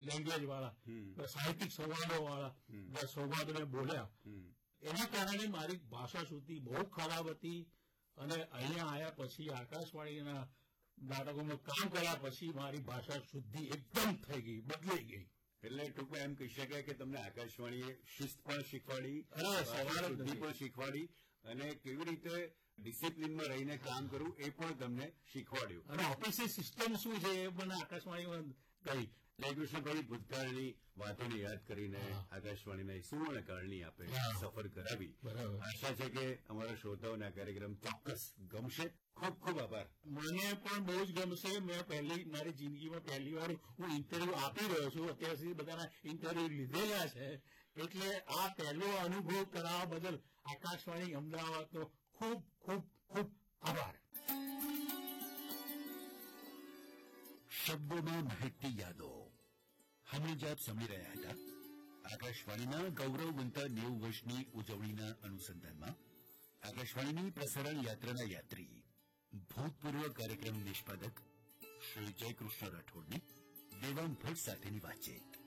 Language વાળા, સાહિત્યિક સંવાદો વાળા સંવાદો મેં બોલ્યા. એના કારણે મારી ભાષા શુદ્ધિ બહુ ખરાબ હતી. અને અહીંયા આવ્યા પછી આકાશવાણીના નાટકોમાં કામ કર્યા પછી મારી ભાષા શુદ્ધિ એકદમ થઈ ગઈ, બદલાઈ ગઈ. એટલે ટૂંકમાં એમ કહી શકાય કે તમને આકાશવાણીએ શિસ્ત પણ શીખવાડી, સવાલ શુદ્ધિ પણ શીખવાડી, અને કેવી રીતે ડિસિપ્લિનમાં રહીને કામ કરવું એ પણ તમને શીખવાડ્યું. અને ઓફિસની સિસ્ટમ શું છે એ મને આકાશવાણીમાં કહી. જયકૃષ્ણભાઈ ભૂતકાળની વાતોને યાદ કરીને આકાશવાણીના સુવર્ણકાળની આપે સફર કરાવી. આશા છે કે અમારા શ્રોતાઓને આ કાર્યક્રમ ચોક્કસ ગમશે. ખૂબ ખૂબ આભાર. મને પણ બહુ જ ગમશે. મેં મારી જિંદગીમાં પહેલી વાર હું ઇન્ટરવ્યુ આપી રહ્યો છું. અત્યાર સુધી બધાના ઇન્ટરવ્યુ લીધેલા છે, એટલે આ પહેલો અનુભવ કરાવવા બદલ આકાશવાણી અમદાવાદનો ખૂબ ખૂબ ખૂબ આભાર. શબ્દોમાં મહેકતી યાદો. હમણાં જ આપ સાંભળી રહ્યા હતા આકાશવાણીના ગૌરવવંતા 90 વર્ષની ઉજવણીના અનુસંધાનમાં આકાશવાણીની પ્રસારણ યાત્રાના યાત્રી ભૂતપૂર્વ કાર્યક્રમ નિષ્પાદક શ્રી જયકૃષ્ણ રાઠોડની દેવાંગ ભટ્ટ સાથેની વાતચીત.